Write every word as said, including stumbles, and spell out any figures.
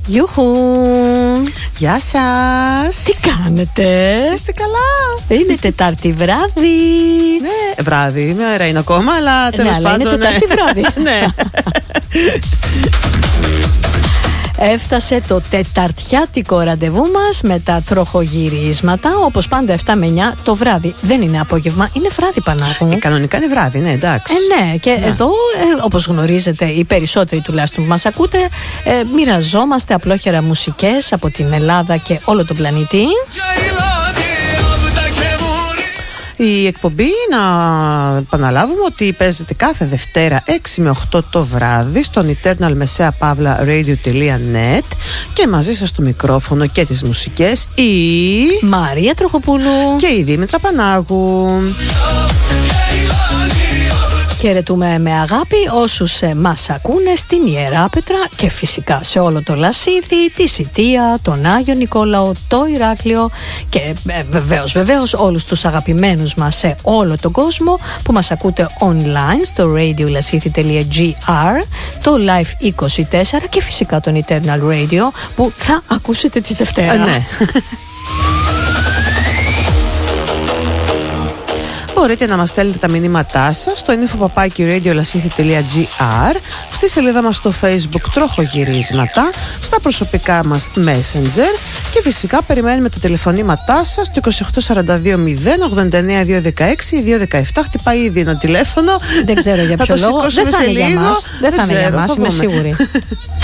Γιούχου! Γεια σας! Τι κάνετε? Είστε καλά? Είναι Τετάρτη βράδυ. Ναι, βράδυ, ημέρα είναι ακόμα, αλλά τέλος ναι, αλλά πάντων. είναι Τετάρτη βράδυ. Ναι. Έφτασε το τεταρτιάτικο ραντεβού μας με τα τροχογυρίσματα, όπως πάντα εφτά με εννιά το βράδυ. Δεν είναι απόγευμα, είναι βράδυ, Πανάγου. Ε, κανονικά είναι βράδυ, ναι, εντάξει. Ε, ναι, και ναι. Εδώ, ε, όπως γνωρίζετε, οι περισσότεροι τουλάχιστον που μας ακούτε, ε, μοιραζόμαστε απλόχερα μουσικές από την Ελλάδα και όλο τον πλανήτη. Η εκπομπή, να επαναλάβουμε ότι παίζεται κάθε Δευτέρα έξι με οκτώ το βράδυ στον Eternal Messea Pavla Radio.net και μαζί σας στο μικρόφωνο και τις μουσικές η Μαρία Τροχοπούλου και η Δήμητρα Πανάγου. Χαιρετούμε με αγάπη όσους μας ακούνε στην Ιεράπετρα και φυσικά σε όλο το Λασίδι, τη Σιτία, τον Άγιο Νικόλαο, το Ηράκλειο και ε, βεβαίως, βεβαίως όλους τους αγαπημένους μας σε όλο τον κόσμο που μας ακούτε online στο radio lasidi τελεία gr, το Live είκοσι τέσσερα και φυσικά τον Eternal Radio που θα ακούσετε τη Δευτέρα. Ε, ναι. Μπορείτε να μας στέλνετε τα μηνύματά σας στο info παπάκι radio lasidi τελεία gr, στη σελίδα μας στο Facebook Τροχογυρίσματα, στα προσωπικά μας Messenger και φυσικά περιμένουμε τα τηλεφωνήματά σας το είκοσι οκτώ σαράντα δύο μηδέν ογδόντα εννέα διακόσια δεκαέξι δύο δεκαεπτά. Χτυπάει ήδη ένα τηλέφωνο. Δεν ξέρω για ποιο λόγο. Δεν θα είναι για μας. Δεν θα είναι για μας, είμαι σίγουρη.